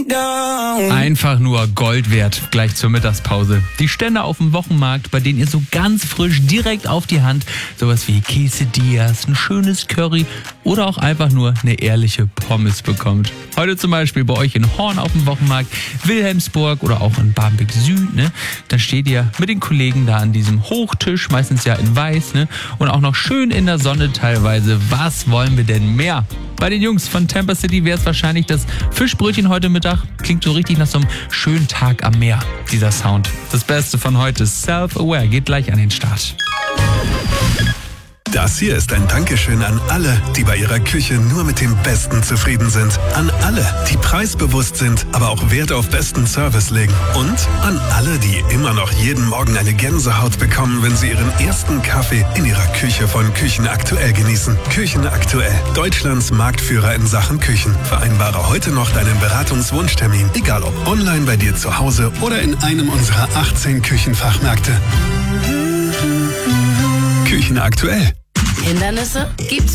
Einfach nur Gold wert, gleich zur Mittagspause. Die Stände auf dem Wochenmarkt, bei denen ihr so ganz frisch direkt auf die Hand sowas wie Quesadillas, ein schönes Curry oder auch einfach nur eine ehrliche Pommes bekommt. Heute zum Beispiel bei euch in Horn auf dem Wochenmarkt, Wilhelmsburg oder auch in Barmbek Süd, ne? Da steht ihr mit den Kollegen da an diesem Hochtisch, meistens ja in weiß, ne? Und auch noch schön in der Sonne teilweise. Was wollen wir denn mehr? Bei den Jungs von Tampa City wäre es wahrscheinlich das Fischbrötchen heute Mittag. Klingt so richtig nach so einem schönen Tag am Meer, dieser Sound. Das Beste von heute, Self-Aware, geht gleich an den Start. Das hier ist ein Dankeschön an alle, die bei ihrer Küche nur mit dem Besten zufrieden sind. An alle, die preisbewusst sind, aber auch Wert auf besten Service legen. Und an alle, die immer noch jeden Morgen eine Gänsehaut bekommen, wenn sie ihren ersten Kaffee in ihrer Küche von Küchen Aktuell genießen. Küchen Aktuell, Deutschlands Marktführer in Sachen Küchen. Vereinbare heute noch deinen Beratungswunschtermin, egal ob online bei dir zu Hause oder in einem unserer 18 Küchenfachmärkte. Küchen Aktuell. Hindernisse gibt's